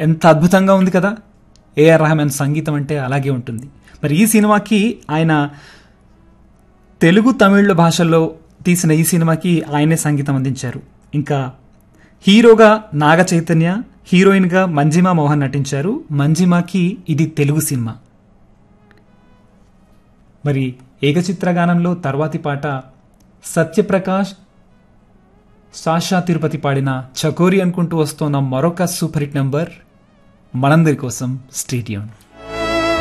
ఎంత అద్భుతంగా ఉంది కదా. ఏఆర్ రెహమాన్ సంగీతం అంటే అలాగే ఉంటుంది. మరి ఈ సినిమాకి ఆయన తెలుగు తమిళ భాషల్లో తీసిన ఈ సినిమాకి ఆయనే సంగీతం అందించారు. ఇంకా హీరోగా నాగ చైతన్య, హీరోయిన్గా మంజిమా మోహన్ నటించారు. మంజిమాకి ఇది తెలుగు సినిమా. మరి ఏకచిత్రగానంలో తర్వాతి పాట సత్యప్రకాష్, సాషా తిరుపతి పాడిన చకోరి అనుకుంటూ వస్తున్న మరొక సూపర్ హిట్ నెంబర్ మనందరి కోసం. Stay tune.